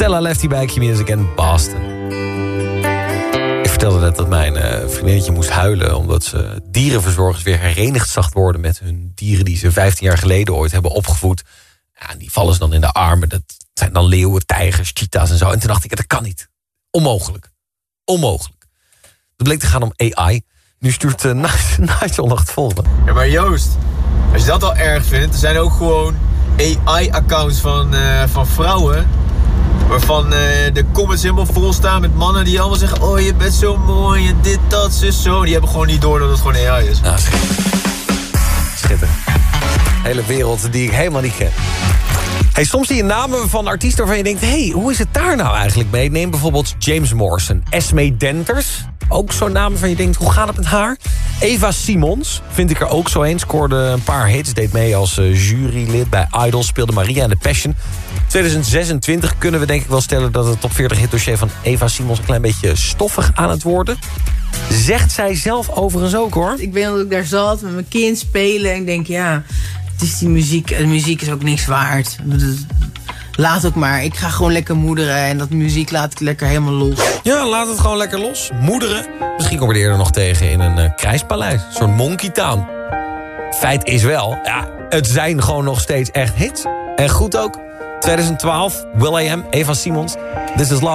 Stella Lefty bij Q-Music en Boston. Ik vertelde net dat mijn vriendinnetje moest huilen... omdat ze dierenverzorgers weer herenigd zag worden... met hun dieren die ze 15 jaar geleden ooit hebben opgevoed. Ja, en die vallen ze dan in de armen. Dat zijn dan leeuwen, tijgers, cheetahs en zo. En toen dacht ik, dat kan niet. Onmogelijk. Het bleek te gaan om AI. Nu stuurt Nigel nog het volgende. Ja, maar Joost, als je dat al erg vindt... er zijn ook gewoon AI-accounts van vrouwen... waarvan de comments helemaal vol staan met mannen die allemaal zeggen... oh, je bent zo mooi en dit, dat, zus, zo. Die hebben gewoon niet door dat het gewoon AI is. Nou, schitterend. Hele wereld die ik helemaal niet ken. Hey, soms zie je namen van artiesten waarvan je denkt... hey, hoe is het daar nou eigenlijk mee? Neem bijvoorbeeld James Morrison, Esme Denters. Ook zo'n naam waarvan je denkt, hoe gaat het met haar? Eva Simons, vind ik er ook zo een. Scoorde een paar hits, deed mee als jurylid bij Idol... speelde Maria in The Passion. 2026 kunnen we denk ik wel stellen... dat het top 40 hitdossier van Eva Simons... een klein beetje stoffig aan het worden. Zegt zij zelf overigens ook, hoor. Ik ben dat ik daar zat met mijn kind spelen... en ik denk, ja, het is die muziek. De muziek is ook niks waard. Laat ook maar. Ik ga gewoon lekker moederen... en dat muziek laat ik lekker helemaal los. Ja, laat het gewoon lekker los. Moederen. Misschien kom je er eerder nog tegen in een krijgspaleis. Een soort Monkey Town. Feit is wel, ja, het zijn gewoon nog steeds echt hits. En goed ook. 2012, will.i.am, Eva Simons. This is Love.